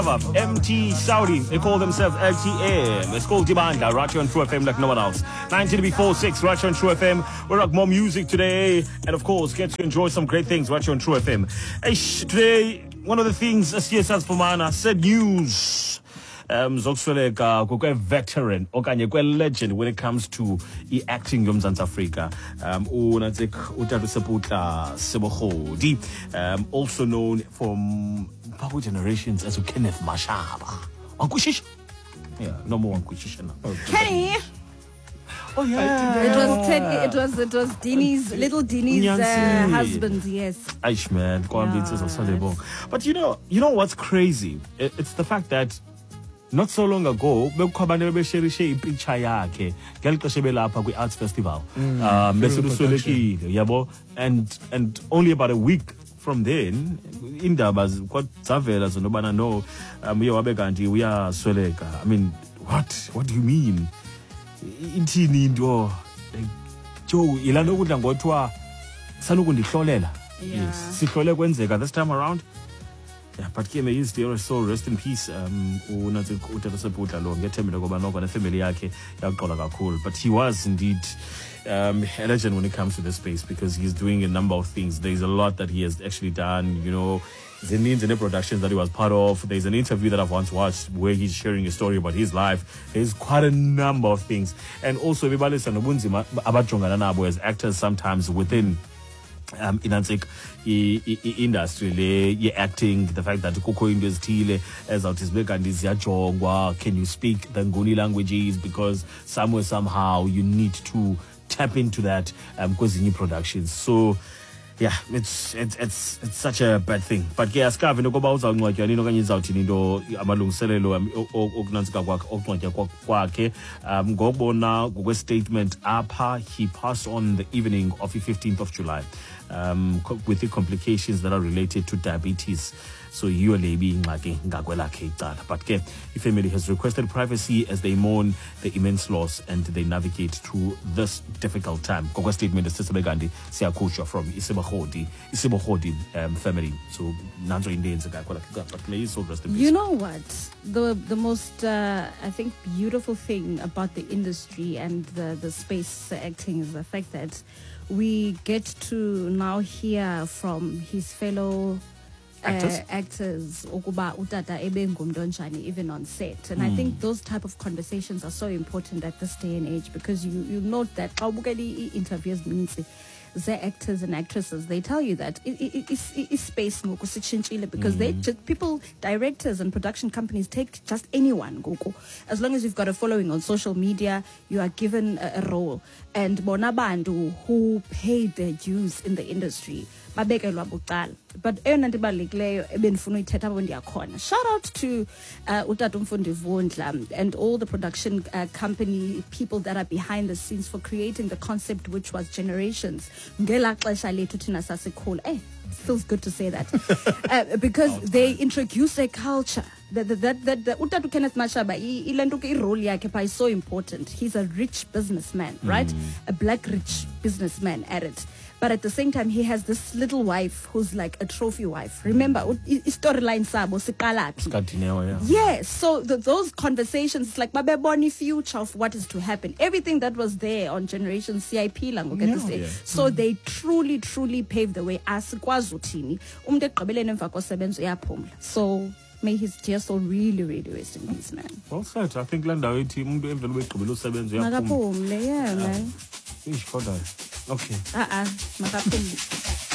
MT Saudi, they call themselves LTM. It's called Dibanda, right here on True FM like no one else. 19 to be 4-6, right here on True FM. We're rock more music today, and of course, get to enjoy some great things right here on True FM. Today, one of the things CSS Fumana said news. Zokusweleka kwe-veteran okanye kwe-legend when it comes to acting yomzantsi Afrika, unatsik uTata Sebutla Sebogodi, also known from power generations as Kenneth Mashaba. Wankwishisha? Yeah, no more Wankwishisha now. Kenny! Oh yeah. It was Dini's, little Dini's husband, yes. Aish man, but you know what's crazy? It's the fact that not so long ago, bekukhabane bebesherishe ipicture yakhe ngelixesha belapha kwi-Arts Festival. Yabo, and only about a week from then, indaba kwazavela zonobana no, uye wabe kanti uyasweleka. I mean, what do you mean? Ithini into like Joe ilana ukudla ngothiwa sanukundihlolela. Yes, sihlole kwenzeka this time around. Yeah, but may his dear soul rest in peace. UTata Sebutla lo ngethembe lokuba noko nefamily yakhe yaqola kakhulu. But he was indeed a legend when it comes to this space because he's doing a number of things. There's a lot that he has actually done. You know, there's the productions that he was part of. There's an interview that I've once watched where he's sharing a story about his life. There's quite a number of things, and also everybody sanobunzima abajongana nabo as actors sometimes within. Inansik industry le acting, the fact that kukho into ezithile ezawuthi zibe kanti ziyajongwa. Can you speak the Nguni languages? Because somewhere somehow you need to tap into that kwezinye productions. So yeah, it's such a bad thing. But ke asikave into koba uzawuncwatywa nini okanye izawuthini into amalungiselelo okunantsika kwakhe okuncwatywa kwakhe. Ngokubona ngokwe-statement apha, he passed on the evening of the 15th of July with the complications that are related to diabetes. So you are maybe but the family has requested privacy as they mourn the immense loss and they navigate through this difficult time. Koko statement is Begandi Siakusha from Isibogodi family. So Nanzo Indians but may so rest in peace. You know what? The most I think beautiful thing about the industry and the space acting is the fact that we get to now hear from his fellow actors ukuba utata ebengumntonjani even on set, and I think those type of conversations are so important at this day and age because you note that interviews the actors and actresses, they tell you that it's space because they just people, directors and production companies take just anyone as long as you've got a following on social media, you are given a role. And bonabandu who paid their dues in the industry babekelwa bucala. But eyona nto ibalulekileyo ebendifuna uyithetha apho ndiyakhona, shout out to uTata Umfundi Vundla and all the production company people that are behind the scenes for creating the concept which was Generations. Ngela xesha lethu thina sasikhula. Feels good to say that because they introduce a culture that uTata Kenneth Mashaba role yakhe is so important. He's a rich businessman, right? A black rich businessman at it. But at the same time, he has this little wife who's like a trophy wife. Remember, storyline sabo siqalaphi. Yes, so those conversations, it's like babeboni future of what is to happen. Everything that was there on Generation CIP so they truly paved the way. Asikwazi uthini umuntu egqibeleni emva kosebenzo uyaphumla. So may his dear soul really rest in peace, man. Well said. I think Landa ithi umuntu emveni wegqibelo usebenzo uyaphumla. Makaphumle, yeah, man. Okay. Makaphumle.